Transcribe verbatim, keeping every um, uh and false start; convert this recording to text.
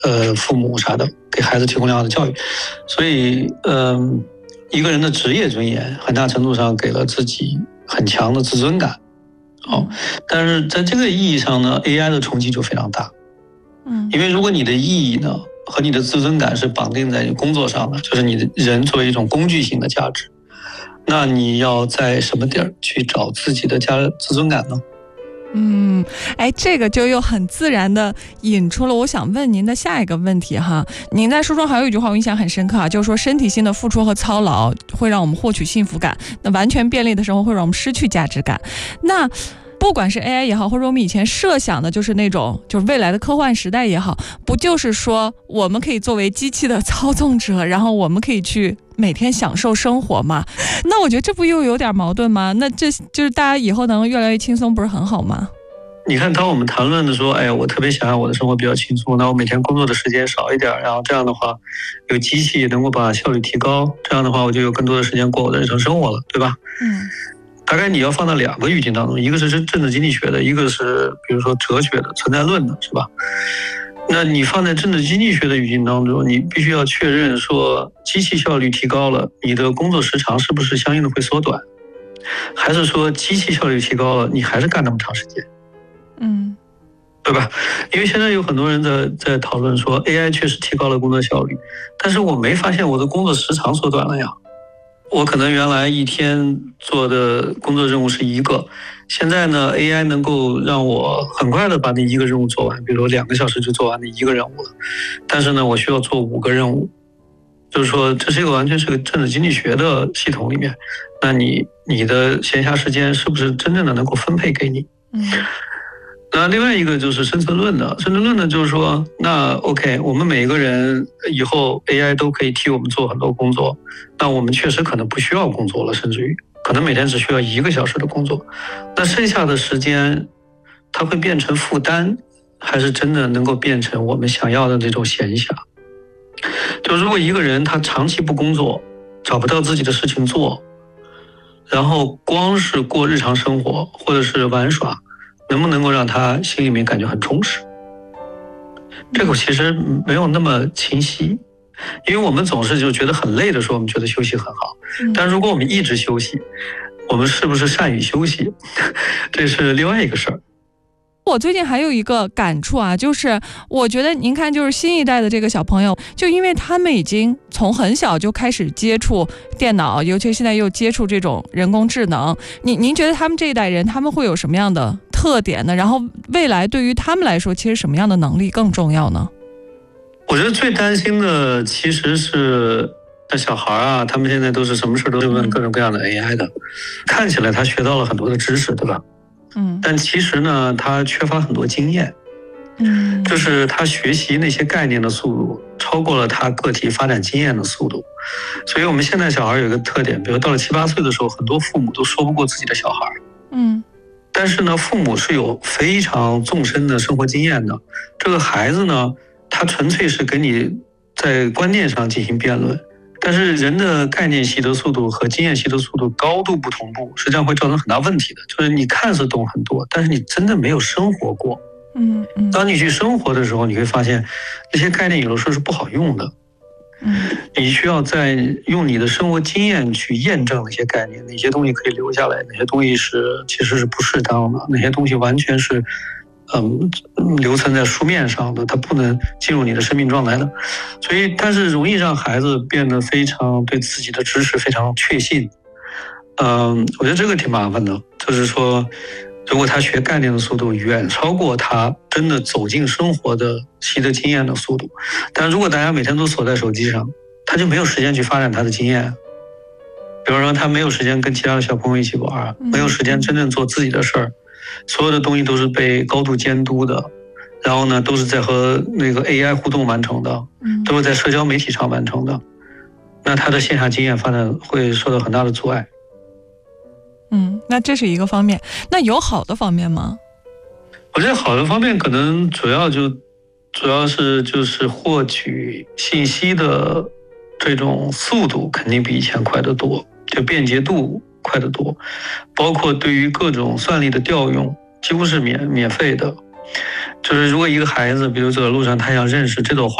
呃父母啥的，给孩子提供良好的教育。所以，嗯、呃，一个人的职业尊严很大程度上给了自己很强的自尊感。哦，但是在这个意义上呢 ，A I 的冲击就非常大。嗯，因为如果你的意义呢和你的自尊感是绑定在你工作上的，就是你的人作为一种工具性的价值，那你要在什么地儿去找自己的价自尊感呢？ 嗯，哎，这个就又很自然的引出了我想问您的下一个问题哈。您在书中还有一句话我印象很深刻啊，就是说身体性的付出和操劳会让我们获取幸福感，那完全便利的生活会让我们失去价值感。那不管是 A I 也好，或者我们以前设想的就是那种就是未来的科幻时代也好，不就是说我们可以作为机器的操纵者，然后我们可以去每天享受生活嘛？那我觉得这不又有点矛盾吗？那这就是大家以后能越来越轻松，不是很好吗？ 你看，当我们谈论的说，哎呀，我特别想要我的生活比较轻松，那我每天工作的时间少一点，然后这样的话，有机器能够把效率提高，这样的话，我就有更多的时间过我的日常生活了，对吧？嗯。大概你要放到两个语境当中，一个是政治经济学的，一个是比如说哲学的存在论的，是吧？那你放在政治经济学的语境当中，你必须要确认说，机器效率提高了，你的工作时长是不是相应的会缩短，还是说机器效率提高了，你还是干那么长时间？嗯，对吧？因为现在有很多人在在讨论说 A I 确实提高了工作效率，但是我没发现我的工作时长缩短了呀。我可能原来一天做的工作任务是一个，现在呢 A I 能够让我很快的把那一个任务做完，比如两个小时就做完那一个任务了，但是呢我需要做五个任务，就是说这是一个完全是个政治经济学的系统里面，那你你的闲暇时间是不是真正的能够分配给你？嗯。那另外一个就是生存论的，生存论呢就是说，那 OK， 我们每个人以后 A I 都可以替我们做很多工作，那我们确实可能不需要工作了，甚至于可能每天只需要一个小时的工作，那剩下的时间它会变成负担，还是真的能够变成我们想要的那种闲暇？就如果一个人他长期不工作，找不到自己的事情做，然后光是过日常生活或者是玩耍，能不能够让他心里面感觉很充实？这个其实没有那么清晰，因为我们总是就觉得很累的时候，我们觉得休息很好，但如果我们一直休息，我们是不是善于休息，这是另外一个事儿。 我最近还有一个感触啊，就是我觉得您看，就是新一代的这个小朋友，就因为他们已经从很小就开始接触电脑，尤其现在又接触这种人工智能，您您觉得他们这一代人他们会有什么样的特点呢？然后未来对于他们来说，其实什么样的能力更重要呢？ 我觉得最担心的其实是小孩啊，他们现在都是什么事都是问各种各样的 A I 的，看起来他学到了很多的知识，对吧？嗯，但其实呢，他缺乏很多经验，嗯，就是他学习那些概念的速度超过了他个体发展经验的速度，所以我们现在小孩有一个特点，比如到了七八岁的时候，很多父母都说不过自己的小孩，嗯，但是呢，父母是有非常纵深的生活经验的，这个孩子呢，他纯粹是跟你在观念上进行辩论。但是人的概念习得速度和经验习得速度高度不同步，实际上会造成很大问题的。就是你看似懂很多，但是你真的没有生活过。嗯嗯。当你去生活的时候，你会发现那些概念有的时候是不好用的。嗯。你需要在用你的生活经验去验证那些概念，哪些东西可以留下来，哪些东西是其实是不适当的，哪些东西完全是。嗯，留存在书面上的，它不能进入你的生命状态的，所以它是容易让孩子变得非常对自己的知识非常确信。嗯，我觉得这个挺麻烦的，就是说，如果他学概念的速度远超过他真的走进生活的习得经验的速度，但如果大家每天都锁在手机上，他就没有时间去发展他的经验。比如说，他没有时间跟其他的小朋友一起玩，没有时间真正做自己的事儿。所有的东西都是被高度监督的，然后呢，都是在和那个 A I 互动完成的，都是在社交媒体上完成的。那他的线下经验发展会受到很大的阻碍。 嗯，那这是一个方面。那有好的方面吗？ 我觉得好的方面可能主要就主要是就是获取信息的这种速度肯定比以前快得多，就便捷度快得多，包括对于各种算力的调用几乎是免免费的。 就是如果一个孩子，比如走在路上，他想认识这朵花。